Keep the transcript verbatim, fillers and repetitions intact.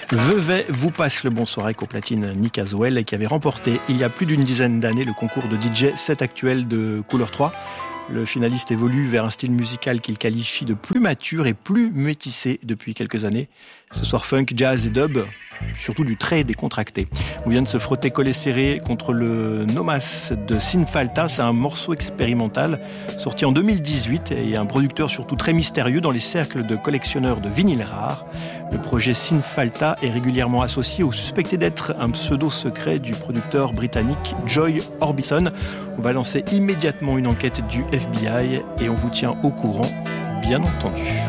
Vevey vous passe le bonsoir avec au platine Nick Haswell qui avait remporté il y a plus d'une dizaine d'années le concours de D J set actuel de Couleur trois. Le finaliste évolue vers un style musical qu'il qualifie de plus mature et plus métissé depuis quelques années. Ce soir funk, jazz et dub, surtout du très décontracté. On vient de se frotter collé serré contre le Nomas de Sinfalta. C'est un morceau expérimental sorti en deux mille dix-huit et un producteur surtout très mystérieux dans les cercles de collectionneurs de vinyles rares. Le projet Sinfalta est régulièrement associé ou suspecté d'être un pseudo secret du producteur britannique Joy Orbison. On va lancer immédiatement une enquête du F B I et on vous tient au courant, bien entendu.